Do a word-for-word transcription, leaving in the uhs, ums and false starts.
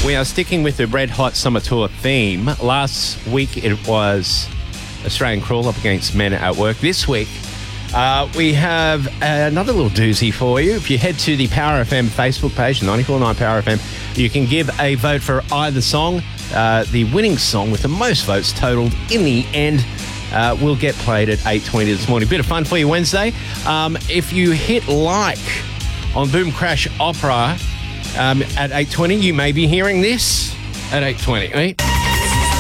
We are sticking with the Red Hot Summer Tour theme. Last week it was Australian Crawl up against Men at Work. This week uh, we have another little doozy for you. If you head to the Power F M Facebook page, ninety-four point nine Power F M, you can give a vote for either song. Uh, the winning song with the most votes totaled in the end uh, will get played at eight twenty this morning. Bit of fun for you Wednesday. Um, if you hit like on Boom Crash Opera, Um, at eight twenty, you may be hearing this at eight twenty. Right?